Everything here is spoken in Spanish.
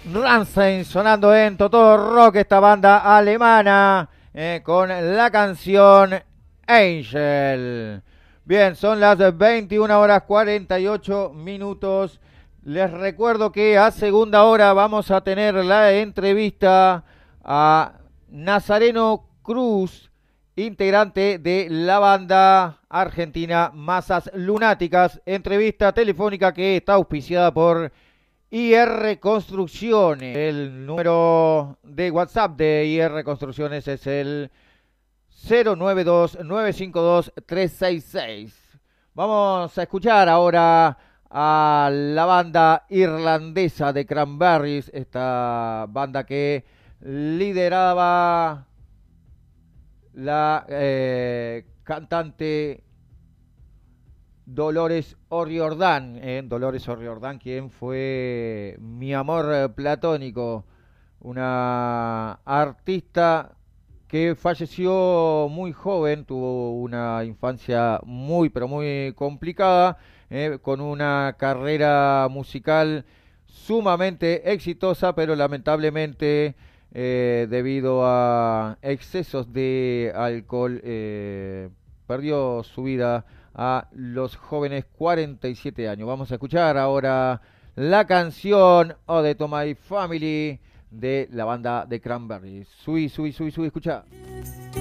Rammstein sonando en Totó Rock, esta banda alemana, con la canción Angel. Bien, son las 21 horas 48 minutos. Les recuerdo que a segunda hora vamos a tener la entrevista a Nazareno Cruz, integrante de la banda argentina Masas Lunáticas. Entrevista telefónica que está auspiciada por IR Construcciones. El número de WhatsApp de IR Construcciones es el 092-952-366. Vamos a escuchar ahora a la banda irlandesa de Cranberries, esta banda que lideraba la cantante Dolores O'Riordan, Dolores O'Riordan, quien fue mi amor platónico, una artista que falleció muy joven, tuvo una infancia muy, pero muy complicada, con una carrera musical sumamente exitosa, pero lamentablemente debido a excesos de alcohol perdió su vida a los jóvenes 47 años. Vamos a escuchar ahora la canción Ode to My Family de la banda de Cranberries. Subí, escucha.